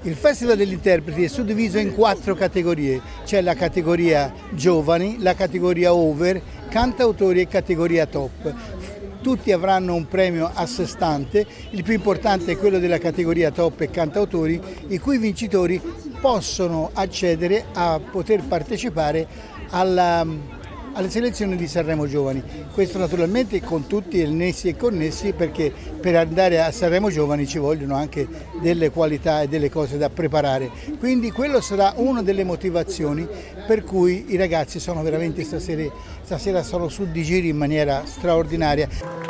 Il Festival degli Interpreti è suddiviso in 4 categorie, c'è la categoria giovani, la categoria over, cantautori e categoria top. Tutti avranno un premio a sé stante, il più importante è quello della categoria top e cantautori, i cui vincitori possono accedere a poter partecipare alle selezioni di Sanremo Giovani. Questo naturalmente con tutti i nessi e connessi, perché per andare a Sanremo Giovani ci vogliono anche delle qualità e delle cose da preparare. Quindi quello sarà una delle motivazioni per cui i ragazzi sono veramente stasera sono su di giri in maniera straordinaria.